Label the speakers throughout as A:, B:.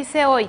A: dice hoy?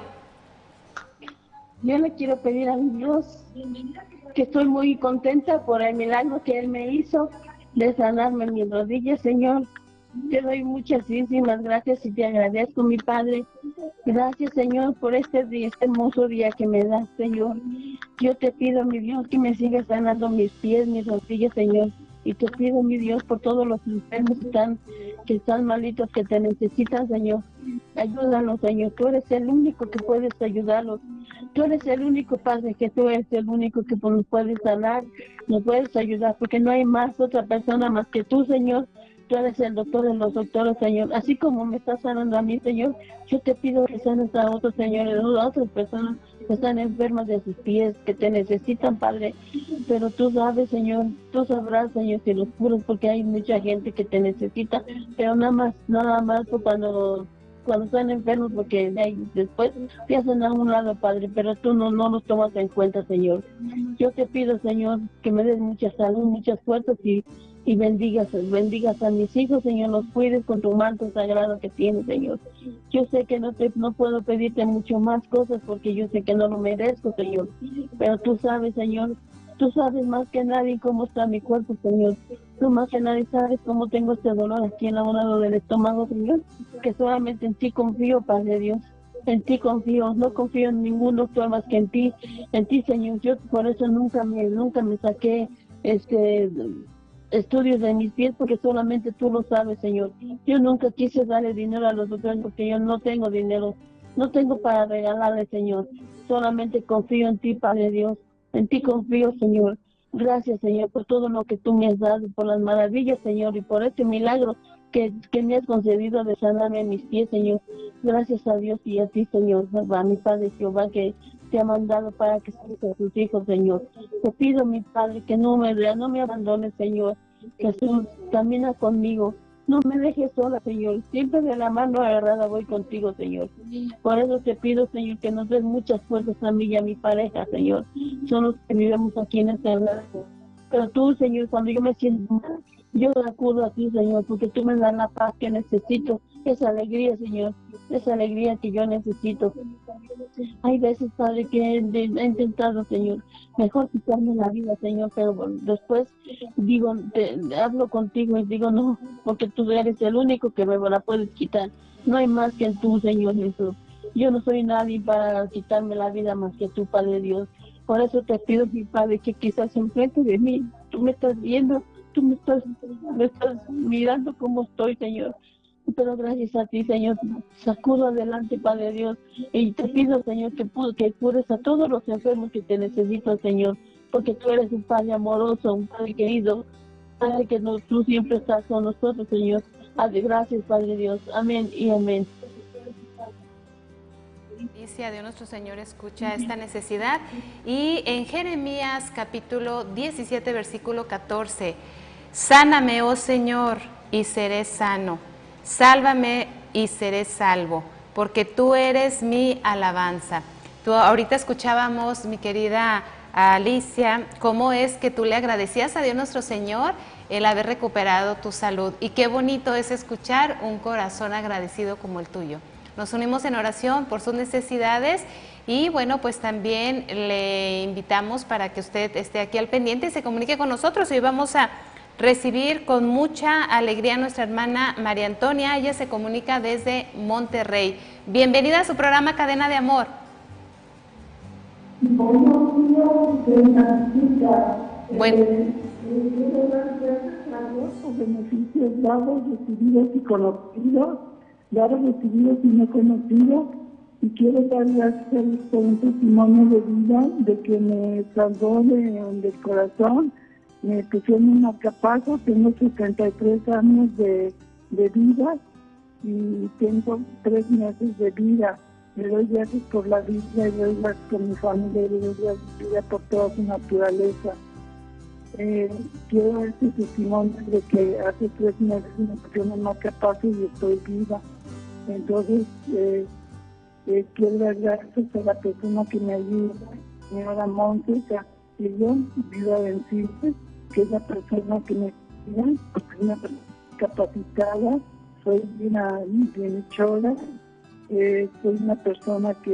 B: Yo le quiero pedir a Dios que estoy muy contenta por el milagro que Él me hizo de sanarme mis rodillas, Señor. Te doy muchísimas gracias y te agradezco, mi Padre. Gracias, Señor, por este día, este hermoso día que me das, Señor. Yo te pido, mi Dios, que me sigas sanando mis pies, mis rodillas, Señor. Y te pido, mi Dios, por todos los enfermos que están malitos, que te necesitan, Señor. Ayúdanos, Señor. Tú eres el único que puedes ayudarlos. Tú eres el único, Padre, que tú eres el único que nos puedes sanar, nos puedes ayudar, porque no hay más otra persona más que tú, Señor. Tú eres el doctor de los doctores, Señor. Así como me estás sanando a mí, Señor, yo te pido que sanes a otros, señores, a otras personas que están enfermas de sus pies, que te necesitan, Padre. Pero tú sabes, Señor, tú sabrás, Señor, si los curas, porque hay mucha gente que te necesita, pero nada más cuando están enfermos, porque de ahí después te hacen a un lado, Padre, pero tú no los tomas en cuenta, Señor. Yo te pido, Señor, que me des mucha salud, muchas fuerzas y bendigas a mis hijos, Señor, los cuides con tu manto sagrado que tienes, Señor. Yo sé que no puedo pedirte mucho más cosas porque yo sé que no lo merezco, Señor, pero tú sabes, Señor, tú sabes más que nadie cómo está mi cuerpo, Señor. Tú más que nadie sabes cómo tengo este dolor aquí en la lado del estómago, Señor, que solamente en ti confío, Padre Dios. En ti confío, no confío en ningún doctor más que en ti, Señor. Yo por eso nunca me saqué estudios de mis pies, porque solamente tú lo sabes, Señor. Yo nunca quise darle dinero a los doctores porque yo no tengo dinero, no tengo para regalarle, Señor. Solamente confío en ti, Padre Dios. En ti confío, Señor. Gracias, Señor, por todo lo que tú me has dado, por las maravillas, Señor, y por este milagro que me has concedido de sanarme mis pies, Señor. Gracias a Dios y a ti, Señor, a mi Padre Jehová, que te ha mandado para que seas a sus hijos, Señor. Te pido, mi Padre, que no me abandones, Señor. Jesús, camina conmigo. No me dejes sola, Señor. Siempre de la mano agarrada voy contigo, Señor. Por eso te pido, Señor, que nos des muchas fuerzas a mí y a mi pareja, Señor. Son los que vivimos aquí en esta verdad. Pero tú, Señor, cuando yo me siento mal, yo acudo a ti, Señor, porque tú me das la paz que necesito, esa alegría, Señor, esa alegría que yo necesito. Hay veces, Padre, que he intentado, Señor, mejor quitarme la vida, Señor, pero después digo, hablo contigo y digo, no, porque tú eres el único que me la puedes quitar. No hay más que en tú, Señor Jesús. Yo no soy nadie para quitarme la vida más que tú, Padre Dios. Por eso te pido, mi Padre, que quizás enfrente de mí, tú me estás viendo, tú me estás mirando cómo estoy, Señor. Pero gracias a ti, Señor, sacudo adelante, Padre Dios, y te pido, Señor, que cures a todos los enfermos que te necesitan, Señor, porque tú eres un Padre amoroso, un Padre querido, Padre que tú siempre estás con nosotros, Señor. Gracias, Padre Dios. Amén y amén.
A: Dice a Dios nuestro Señor, escucha esta necesidad. Y en Jeremías capítulo 17, versículo 14, sáname, oh Señor, y seré sano. Sálvame y seré salvo, porque tú eres mi alabanza. Ahorita escuchábamos, mi querida Alicia, cómo es que tú le agradecías a Dios nuestro Señor el haber recuperado tu salud. Y qué bonito es escuchar un corazón agradecido como el tuyo. Nos unimos en oración por sus necesidades y bueno, pues también le invitamos para que usted esté aquí al pendiente y se comunique con nosotros. Hoy vamos a recibir con mucha alegría a nuestra hermana María Antonia. Ella se comunica desde Monterrey. Bienvenida a su programa Cadena de Amor.
C: Los beneficios dados, recibidos y conocidos, dados, recibidos y no conocidos, y quiero dar gracias por un testimonio de vida de que me salvó del corazón. Me pusieron una capaza, tengo 73 años de vida y tengo 3 meses de vida. Le doy gracias por la vida, le doy gracias por mi familia, le doy gracias por toda su naturaleza. Quiero dar este testimonio de que hace 3 meses me pusieron una capaza y estoy viva. Entonces, quiero dar gracias a la persona que me ayuda, señora Montes, y yo, Vida Vencible, que es la persona que me cuida, porque es una persona capacitada, soy bien chola, soy una persona que